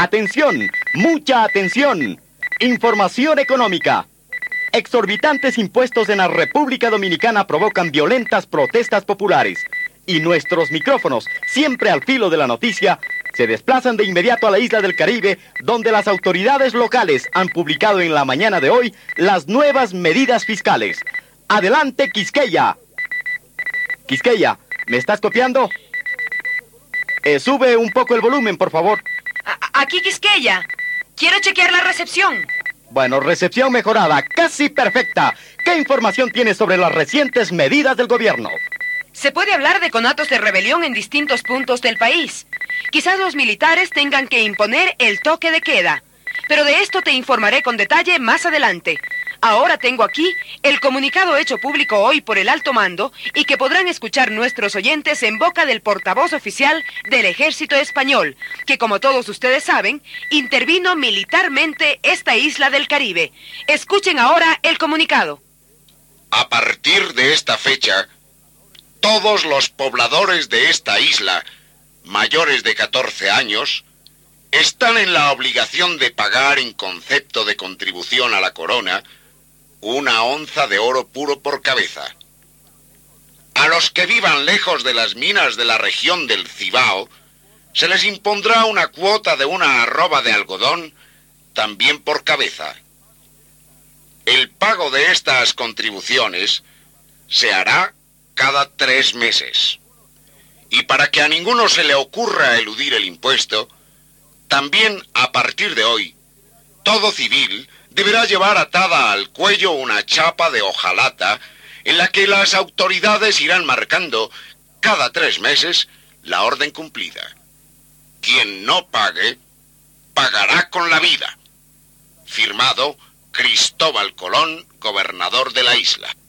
Atención, mucha atención. Información económica. Exorbitantes impuestos en la República Dominicana provocan violentas protestas populares. Y nuestros micrófonos, siempre al filo de la noticia, se desplazan de inmediato a la isla del Caribe, donde las autoridades locales han publicado en la mañana de hoy las nuevas medidas fiscales. Adelante, Quisqueya. Quisqueya, ¿me estás copiando? Sube un poco el volumen, por favor. Aquí, Quisqueya. Quiero chequear la recepción. Bueno, recepción mejorada, casi perfecta. ¿Qué información tienes sobre las recientes medidas del gobierno? Se puede hablar de conatos de rebelión en distintos puntos del país. Quizás los militares tengan que imponer el toque de queda. Pero de esto te informaré con detalle más adelante. Ahora tengo aquí el comunicado hecho público hoy por el alto mando y que podrán escuchar nuestros oyentes en boca del portavoz oficial del Ejército Español, que como todos ustedes saben, intervino militarmente esta isla del Caribe. Escuchen ahora el comunicado. A partir de esta fecha, todos los pobladores de esta isla, mayores de 14 años, están en la obligación de pagar en concepto de contribución a la corona 1 onza de oro puro por cabeza. A los que vivan lejos de las minas de la región del Cibao, se les impondrá una cuota de 1 arroba de algodón, también por cabeza. El pago de estas contribuciones se hará cada 3 meses. Y para que a ninguno se le ocurra eludir el impuesto, también a partir de hoy, todo civil deberá llevar atada al cuello una chapa de hojalata en la que las autoridades irán marcando cada 3 meses la orden cumplida. Quien no pague, pagará con la vida. Firmado Cristóbal Colón, gobernador de la isla.